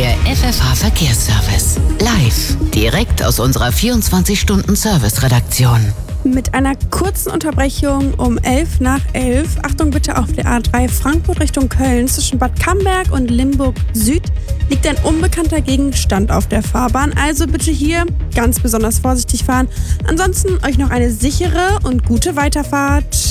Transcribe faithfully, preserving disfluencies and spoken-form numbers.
Der F F H-Verkehrsservice. Live, direkt aus unserer vierundzwanzig-Stunden-Service-Redaktion. Mit einer kurzen Unterbrechung um elf nach elf. Achtung bitte, auf der A drei Frankfurt Richtung Köln zwischen Bad Camberg und Limburg Süd liegt ein unbekannter Gegenstand auf der Fahrbahn. Also bitte hier ganz besonders vorsichtig fahren. Ansonsten euch noch eine sichere und gute Weiterfahrt.